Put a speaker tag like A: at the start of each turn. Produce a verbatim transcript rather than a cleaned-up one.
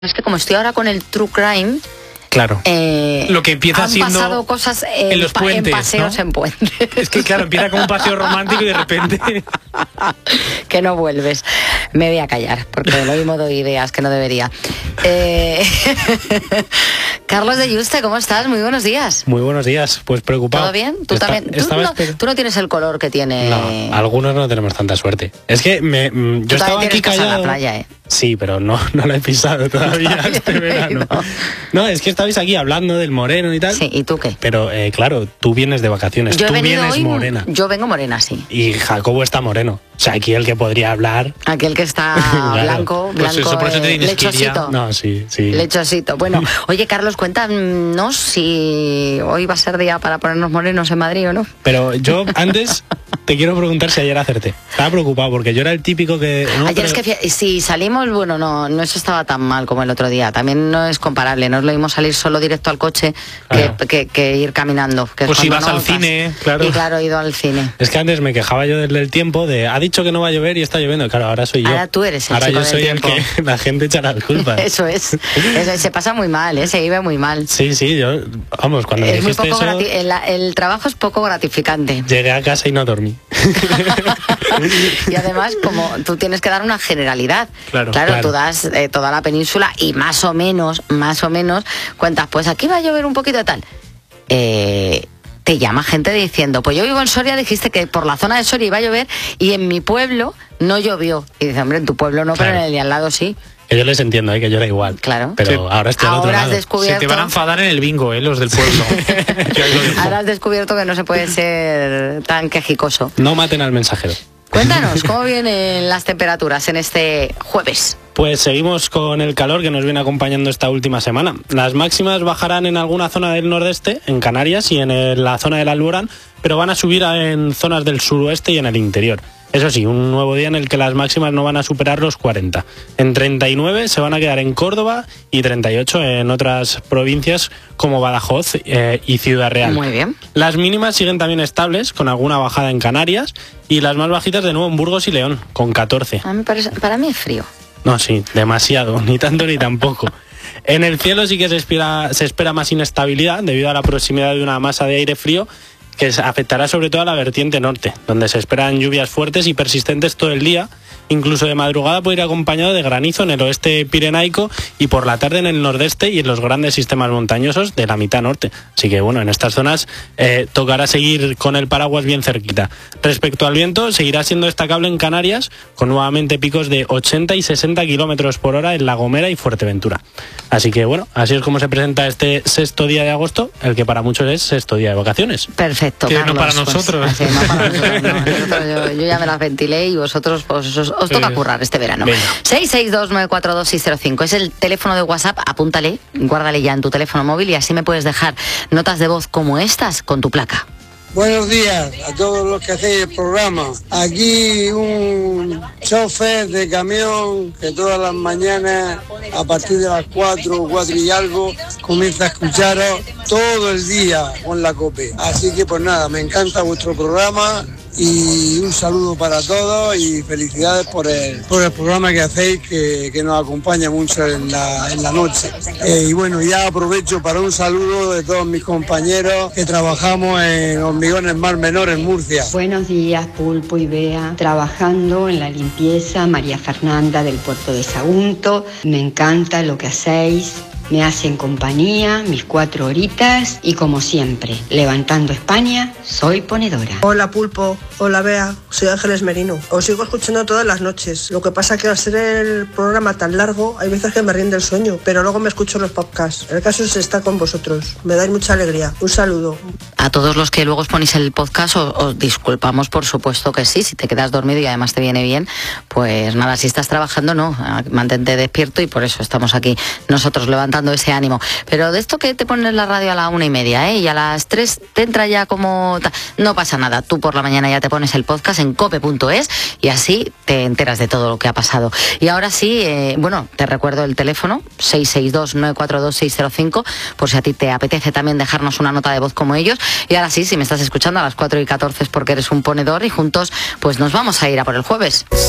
A: Es que como estoy ahora con el True Crime,
B: claro,
A: eh,
B: lo que empieza
A: han
B: siendo
A: pasado cosas en,
B: en los puentes,
A: en paseos, ¿no? En puentes.
B: Es que claro, empieza como un paseo romántico y de repente...
A: que no vuelves. Me voy a callar, porque lo mismo doy ideas que no debería. Eh... Carlos de Yuste, ¿cómo estás? Muy buenos días.
B: Muy buenos días, pues preocupado.
A: ¿Todo bien? ¿Tú,
B: Está,
A: también? ¿Tú, no, tú no tienes el color que tiene...
B: No, algunos no tenemos tanta suerte. Es que me, yo estaba aquí callado...
A: En la playa, ¿eh?
B: Sí, pero no, no la he pisado todavía este verano. No, es que estabais aquí hablando del moreno y tal.
A: Sí, ¿y tú qué?
B: Pero eh, claro, tú vienes de vacaciones,
A: yo
B: tú vienes
A: hoy,
B: morena.
A: Yo vengo morena, sí.
B: Y Jacobo está moreno. O sea, aquí el que podría hablar...
A: Aquel que está
B: claro.
A: blanco, blanco,
B: pues eso, por eso te
A: eh, lechosito.
B: No, sí, sí.
A: Lechosito. Bueno, oye, Carlos, cuéntanos si hoy va a ser día para ponernos morenos en Madrid o no.
B: Pero yo antes... Te quiero preguntar si ayer acerté. Estaba preocupado porque yo era el típico que... ¿no?
A: Ayer
B: Pero...
A: es que si salimos, bueno, no, no eso estaba tan mal como el otro día. También no es comparable. No es lo mismo salir solo directo al coche
B: claro.
A: que, que, que ir caminando. Que
B: pues si vas
A: no
B: al cine, claro.
A: Y claro, he ido al cine.
B: Es que antes me quejaba yo del, del tiempo de... Ha dicho que no va a llover y está lloviendo. Claro, ahora soy yo.
A: Ahora tú eres el
B: ahora
A: chico
B: yo soy
A: del
B: el
A: tiempo.
B: que la gente echa las culpas.
A: Eso es. Eso, se pasa muy mal, ¿eh? Se vive muy mal.
B: Sí, sí, yo... Vamos, cuando
A: es
B: me dijiste
A: muy poco
B: eso...
A: El, el trabajo es poco gratificante.
B: Llegué a casa y no dormí.
A: Y además, como tú tienes que dar una generalidad,
B: claro,
A: claro,
B: claro.
A: tú das eh, toda la península y más o menos, más o menos, cuentas, pues aquí va a llover un poquito de tal. Eh, te llama gente diciendo, pues yo vivo en Soria, dijiste que por la zona de Soria iba a llover y en mi pueblo no llovió. Y dice, hombre, en tu pueblo no, claro. Pero en el de al lado sí.
B: Que yo les entiendo, ¿eh? Que yo era igual.
A: Claro.
B: Pero
A: sí.
B: ahora estoy al
A: ahora
B: otro
A: has
B: lado.
A: Descubierto...
C: Se te van a enfadar en el bingo, ¿eh? Los del pueblo.
A: Ahora has descubierto que no se puede ser tan quejicoso.
B: No maten al mensajero.
A: Cuéntanos, ¿cómo vienen las temperaturas en este jueves?
B: Pues seguimos con el calor que nos viene acompañando esta última semana. Las máximas bajarán en alguna zona del nordeste, en Canarias y en el, la zona del Alborán, pero van a subir en zonas del suroeste y en el interior. Eso sí, un nuevo día en el que las máximas no van a superar los cuarenta. En treinta y nueve se van a quedar en Córdoba y treinta y ocho en otras provincias como Badajoz eh, y Ciudad Real.
A: Muy bien.
B: Las mínimas siguen también estables, con alguna bajada en Canarias, y las más bajitas de nuevo en Burgos y León, con catorce.
A: A mí parece, para mí es frío.
B: No, sí, demasiado, ni tanto ni tampoco. En el cielo sí que se espera, se espera más inestabilidad debido a la proximidad de una masa de aire frío que afectará sobre todo a la vertiente norte, donde se esperan lluvias fuertes y persistentes todo el día. Incluso de madrugada puede ir acompañado de granizo en el oeste pirenaico y por la tarde en el nordeste y en los grandes sistemas montañosos de la mitad norte. Así que bueno, en estas zonas eh, tocará seguir con el paraguas bien cerquita. Respecto al viento, seguirá siendo destacable en Canarias, con nuevamente picos de ochenta y sesenta kilómetros por hora en La Gomera y Fuerteventura. Así que bueno, así es como se presenta este sexto día de agosto, el que para muchos es sexto día de vacaciones.
A: Perfecto,
C: que
A: Carlos,
C: no para
A: pues,
C: nosotros.
A: Así, no para nosotros, no. Nosotros yo, yo ya me las ventilé y vosotros pues, os, os toca currar este verano. seis seis dos nueve cuatro dos seis cero cinco es el teléfono de WhatsApp, apúntale, guárdale ya en tu teléfono móvil y así me puedes dejar notas de voz como estas con tu placa.
D: Buenos días a todos los que hacéis el programa. Aquí un chofer de camión que todas las mañanas a partir de las cuatro, cuatro y algo comienza a escucharos todo el día con la COPE. Así que pues nada, me encanta vuestro programa y un saludo para todos y felicidades por el, por el programa que hacéis que, que nos acompaña mucho en la, en la noche. Eh, y bueno, ya aprovecho para un saludo de todos mis compañeros que trabajamos en Hormigones Mar Menor en Murcia.
E: Buenos días, Pulpo y Bea, trabajando en la limpieza, María Fernanda del puerto de Sagunto. Me encanta lo que hacéis. Me hacen compañía, mis cuatro horitas y como siempre, levantando España, soy ponedora.
F: Hola Pulpo, hola Bea, soy Ángeles Merino. Os sigo escuchando todas las noches. Lo que pasa que al ser el programa tan largo, hay veces que me rinde el sueño, pero luego me escucho los podcasts. El caso es estar con vosotros. Me dais mucha alegría. Un saludo.
A: A todos los que luego os ponéis el podcast, os, os disculpamos, por supuesto que sí. Si te quedas dormido y además te viene bien, pues nada, si estás trabajando, no, mantente despierto y por eso estamos aquí nosotros levantando ese ánimo. Pero de esto que te pones la radio a la una y media, ¿eh? Y a las tres te entra ya como... No pasa nada, tú por la mañana ya te pones el podcast en cope punto es y así te enteras de todo lo que ha pasado. Y ahora sí, eh, bueno, te recuerdo el teléfono, seis seis dos nueve cuatro dos seis cero cinco, por si a ti te apetece también dejarnos una nota de voz como ellos. Y ahora sí, si me estás escuchando a las cuatro y catorce es porque eres un ponedor y juntos pues nos vamos a ir a por el jueves.